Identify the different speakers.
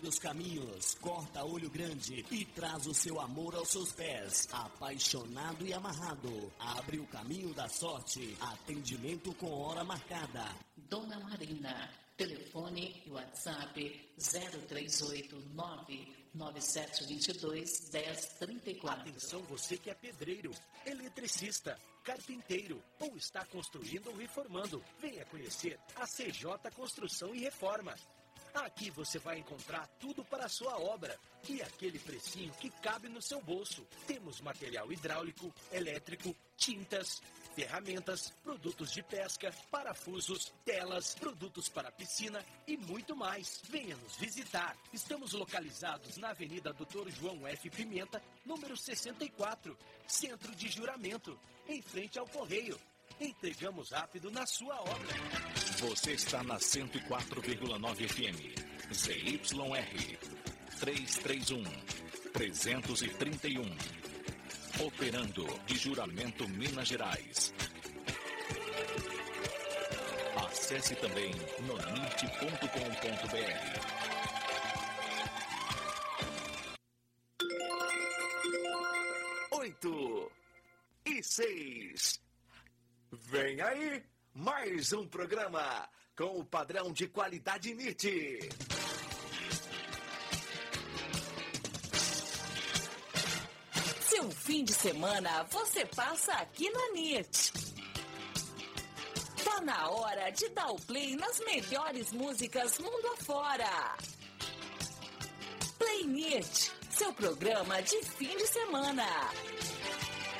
Speaker 1: os caminhos, corta olho grande e traz o seu amor aos seus pés. Apaixonado e amarrado, abre o caminho da sorte. Atendimento com hora marcada.
Speaker 2: Dona Marina, telefone e WhatsApp 038-99722-1034.
Speaker 3: Atenção você que é pedreiro, eletricista, carpinteiro ou está construindo ou reformando. Venha conhecer a CJ Construção e Reforma. Aqui você vai encontrar tudo para a sua obra e aquele precinho que cabe no seu bolso. Temos material hidráulico, elétrico, tintas, ferramentas, produtos de pesca, parafusos, telas, produtos para piscina e muito mais. Venha nos visitar. Estamos localizados na Avenida Dr. João F. Pimenta, número 64, Centro de Juramento, em frente ao Correio. Entregamos rápido na sua obra.
Speaker 4: Você está na 104,9 FM. ZYR 331. Operando de Juramento, Minas Gerais. Acesse também nonit.com.br.
Speaker 5: 8:06. Vem aí, mais um programa com o padrão de qualidade NIT.
Speaker 6: Seu fim de semana você passa aqui na NIT. Tá na hora de dar o play nas melhores músicas mundo afora. Play NIT, seu programa de fim de semana.